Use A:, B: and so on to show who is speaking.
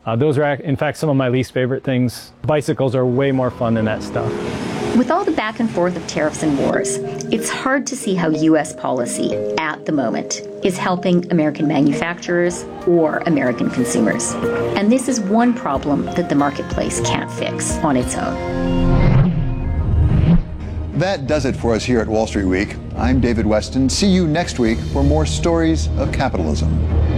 A: Those are, in fact, some of my least favorite things. Bicycles are way more fun than that stuff.
B: With all the back and forth of tariffs and wars, it's hard to see how U.S. policy, at the moment, is helping American manufacturers or American consumers. And this is one problem that the marketplace can't fix on its own.
C: That does it for us here at Wall Street Week. I'm David Weston. See you next week for more stories of capitalism.